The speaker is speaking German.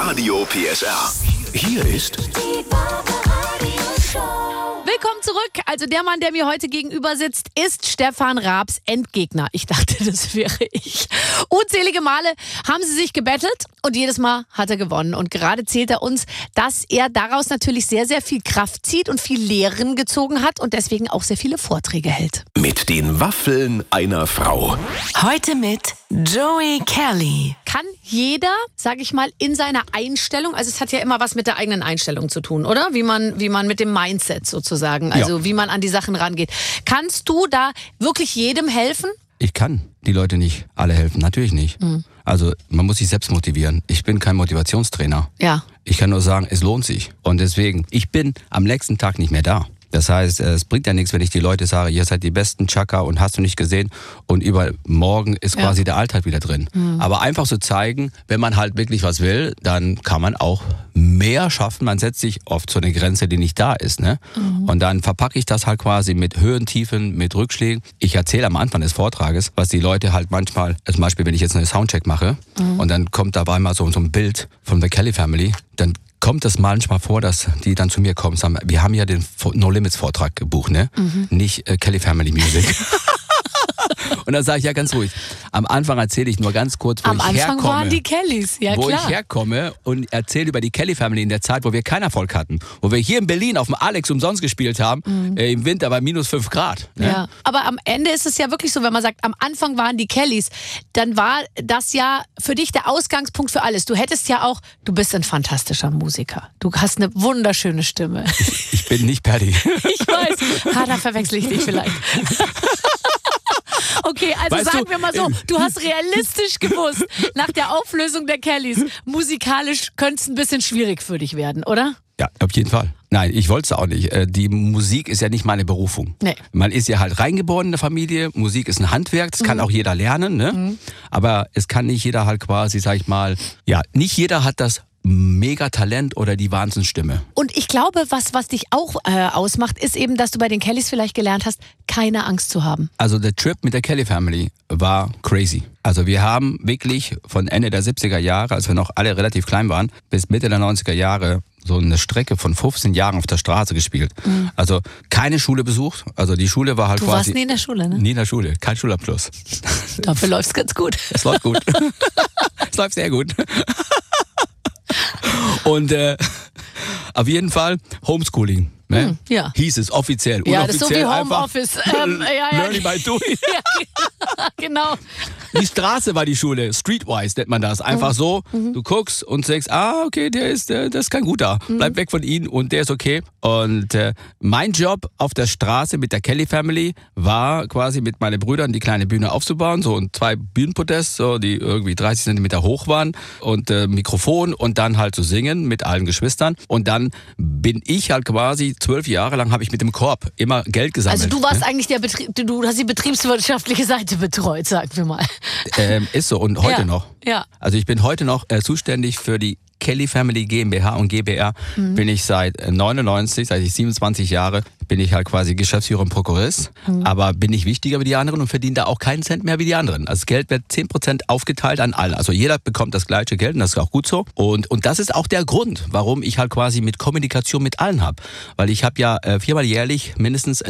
Radio PSR. Hier ist Die Barbaradio-Show. Willkommen zurück. Also der Mann, der mir heute gegenüber sitzt, ist Stefan Raabs Endgegner. Ich dachte, das wäre ich. Unzählige Male haben sie sich gebettelt und jedes Mal hat er gewonnen. Und gerade zählt er uns, dass er daraus natürlich sehr, sehr viel Kraft zieht und viel Lehren gezogen hat und deswegen auch sehr viele Vorträge hält. mit den Waffeln einer Frau. Heute mit Joey Kelly. Kann jeder, sage ich mal, in seiner Einstellung, also es hat ja immer was mit der eigenen Einstellung zu tun, oder? Wie man mit dem Mindset sozusagen, also wie man an die Sachen rangeht. Kannst du da wirklich jedem helfen? Ich kann die Leute nicht alle helfen, natürlich nicht. Also man muss sich selbst motivieren. Ich bin kein Motivationstrainer. Ja. Ich kann nur sagen, es lohnt sich. Und deswegen, ich bin am nächsten Tag nicht mehr da. Das heißt, es bringt ja nichts, wenn ich die Leute sage, ihr seid die besten Chaka und hast du nicht gesehen und übermorgen ist quasi der Alltag wieder drin. Aber einfach so zeigen, wenn man halt wirklich was will, dann kann man auch mehr schaffen. Man setzt sich oft zu einer Grenze, die nicht da ist. Ne? Und dann verpacke ich das halt quasi mit Höhen, Tiefen, mit Rückschlägen. Ich erzähle am Anfang des Vortrages, was die Leute halt manchmal, zum Beispiel wenn ich jetzt einen Soundcheck mache und dann kommt dabei mal so ein Bild von The Kelly Family, dann kommt es manchmal vor, dass die dann zu mir kommen und sagen, wir haben ja den No Limits Vortrag gebucht, ne? Nicht Kelly Family Music. Und dann sage ich ja ganz ruhig, am Anfang erzähle ich nur ganz kurz, wo Am ich Anfang herkomme. waren die Kellys, ja wo klar. ich herkomme und erzähle über die Kelly Family in der Zeit, wo wir keinen Erfolg hatten. Wo wir hier in Berlin auf dem Alex umsonst gespielt haben, im Winter bei minus 5 Grad. Ne? Ja, aber am Ende ist es ja wirklich so, wenn man sagt, am Anfang waren die Kellys, dann war das ja für dich der Ausgangspunkt für alles. Du hättest ja auch, du bist ein fantastischer Musiker. Du hast eine wunderschöne Stimme. Ich bin nicht Paddy. Ich weiß, da verwechsel ich dich vielleicht. Okay, also Weißt sagen du, wir mal so, du hast realistisch gewusst, nach der Auflösung der Kellys, musikalisch könnte es ein bisschen schwierig für dich werden, oder? Ja, auf jeden Fall. Nein, ich wollte es auch nicht. Die Musik ist ja nicht meine Berufung. Nee. Man ist ja halt reingeboren in der Familie. Musik ist ein Handwerk, das kann auch jeder lernen. Ne? Aber es kann nicht jeder halt quasi, sag ich mal, ja, nicht jeder hat das Megatalent oder die Wahnsinnsstimme. Und ich glaube, was dich auch ausmacht, ist eben, dass du bei den Kellys vielleicht gelernt hast, keine Angst zu haben. Also der Trip mit der Kelly Family war crazy. Also wir haben wirklich von Ende der 70er Jahre, als wir noch alle relativ klein waren, bis Mitte der 90er Jahre so eine Strecke von 15 Jahren auf der Straße gespielt. Also keine Schule besucht. Also die Schule war halt Du quasi... warst nie in der Schule, ne? Nie in der Schule, kein Schulabschluss. Dafür läuft's ganz gut. Es läuft gut. Es läuft sehr gut. Und auf jeden Fall Homeschooling. Ne? ja. Hieß es offiziell. Ja, das ist so wie Unoffiziell einfach Homeoffice. Learning by doing. Ja, genau. Die Straße war die Schule, streetwise nennt man das. Einfach so, du guckst und denkst, okay, das ist kein guter. Bleib weg von ihm und der ist okay. Und mein Job auf der Straße mit der Kelly Family war quasi mit meinen Brüdern die kleine Bühne aufzubauen, so 2 Bühnenpodests, so, die irgendwie 30 Zentimeter hoch waren und Mikrofon und dann halt zu singen mit allen Geschwistern. Und dann bin ich halt quasi 12 Jahre lang habe ich mit dem Korb immer Geld gesammelt. Also du warst eigentlich der Betrieb, du hast die betriebswirtschaftliche Seite betreut, sagen wir mal. Ist so und heute Ja, noch. ja. Also ich bin heute noch zuständig für die Kelly Family GmbH und GbR. Bin ich seit 99, seit ich 27 Jahre, bin ich halt quasi Geschäftsführer und Prokurist. Aber bin ich wichtiger wie die anderen und verdiene da auch keinen Cent mehr wie die anderen. Also das Geld wird 10% aufgeteilt an alle. Also jeder bekommt das gleiche Geld und das ist auch gut so. Und das ist auch der Grund, warum ich halt quasi mit Kommunikation mit allen habe. Weil ich habe ja 4-mal jährlich mindestens